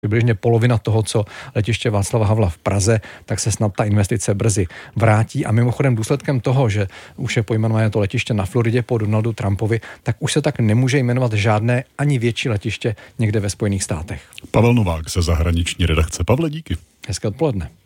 přibližně polovina toho, co letiště Václava Havla v Praze, tak se snad ta investice brzy vrátí. A mimochodem důsledkem toho, že už je pojmenované to letiště na Floridě po Donaldu Trumpovi, tak už se tak nemůže jmenovat žádné ani větší letiště někde ve Spojených státech. Pavel Novák ze zahraniční redakce. Pavle, díky. Hezké odpoledne.